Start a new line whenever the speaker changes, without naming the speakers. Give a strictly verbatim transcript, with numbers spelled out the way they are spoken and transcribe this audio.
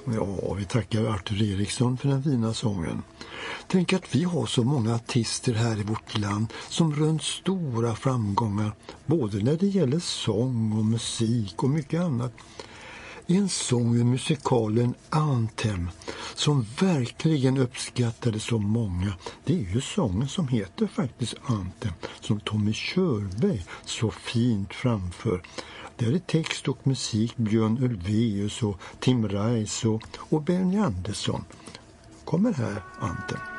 Ja, vi tackar Arthur Eriksson för den fina sången. Tänk att vi har så många artister här i vårt land som rönt stora framgångar, både när det gäller sång och musik och mycket annat. En sång i musikalen Anthem som verkligen uppskattade så många, det är ju sången som heter faktiskt Anthem, som Tommy Körberg så fint framför. Där är text och musik Björn Ulvaeus och Tim Rice och, och Benny Andersson. Kommer här Anthem.